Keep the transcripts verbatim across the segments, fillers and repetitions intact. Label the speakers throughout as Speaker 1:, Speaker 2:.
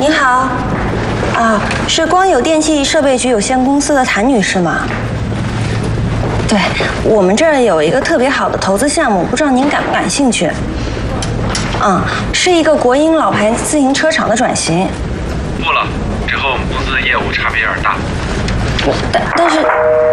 Speaker 1: 您好，啊，是光友电器设备局有限公司的谭女士吗？对，我们这儿有一个特别好的投资项目，不知道您感不感兴趣？嗯，是一个国营老牌自行车厂的转型。
Speaker 2: 不了，这和我们公司的业务差别有点大。
Speaker 1: 但但是。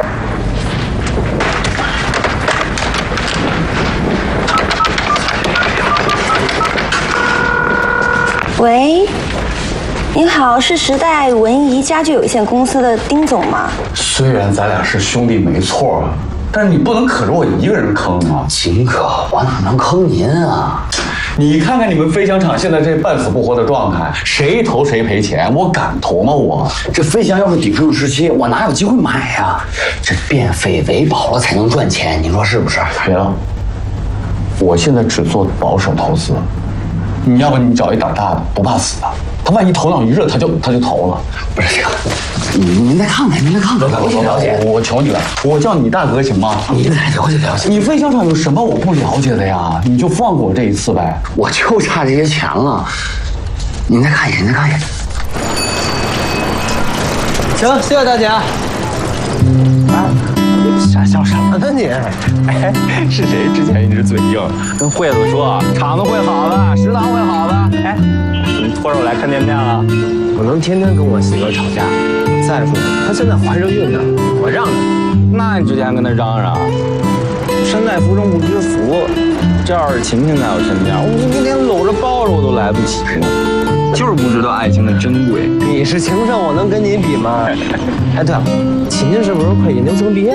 Speaker 1: 喂，您好，是时代文仪家具有限公司的丁总吗？
Speaker 3: 虽然咱俩是兄弟没错，但是你不能可着我一个人坑啊！
Speaker 4: 秦哥，我哪能坑您啊？
Speaker 3: 你看看你们飞翔厂现在这半死不活的状态，谁投谁赔钱，我敢投吗？我
Speaker 4: 这飞翔要是鼎盛时期，我哪有机会买呀？这变废为宝了才能赚钱，你说是不是？
Speaker 3: 别了，我现在只做保守投资。 你要不你找一胆大的，不怕死的，他万一头脑一热，他就他就投了。
Speaker 4: 不是这个，您您再看看，您再看看，了解了解。
Speaker 3: 我求你了，我叫你大哥行吗？
Speaker 4: 您再了解了解。
Speaker 3: 你飞翔厂有什么我不了解的呀？你就放过我这一次呗。
Speaker 4: 我就差这些钱了，您再看一眼，您再看一眼。
Speaker 5: 行，谢谢大姐。啊，傻笑什么呢你？
Speaker 6: 哎，是谁之前一直嘴硬，跟惠子说厂子会好的，食堂会好的。哎，怎么拖着我来看店面了？
Speaker 5: 我能天天跟我媳妇吵架。再说她现在怀着孕呢，我让她。
Speaker 6: 那你之前跟她嚷嚷，身在福中不知福。这要是晴晴在我身边，我连搂着抱着我都来不及呢。就是不知道爱情的珍贵。
Speaker 5: 你是情圣，我能跟你比吗？哎，对了，秦秦是不是快研究生毕业了？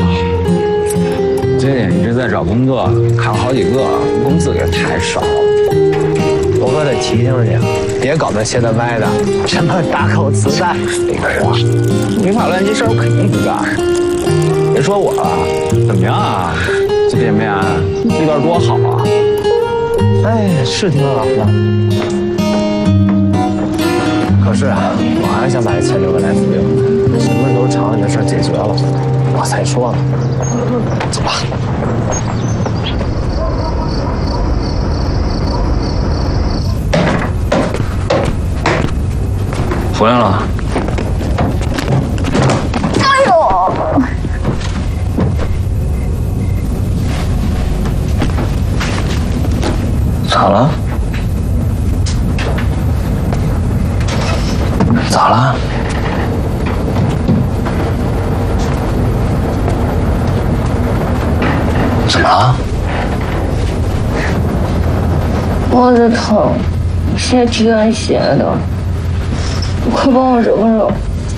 Speaker 6: 最近一直在找工作，看了好几个，工资也太少了。
Speaker 5: 我可得提醒你，别搞那些的歪的，什么大口磁带。
Speaker 6: 废话，违法乱纪事儿我肯定不干。别说我了，怎么样啊？这店面地段多好啊！
Speaker 5: 哎，是挺好的。可是啊，我还是想把这钱留给来福佑，什么时候厂里的事解决了，我再说呢。走吧。
Speaker 6: 回来了。
Speaker 1: 哎呦！
Speaker 6: 咋了？咋了？怎么了？
Speaker 7: 脖子疼，血挺血的，你快帮我揉揉。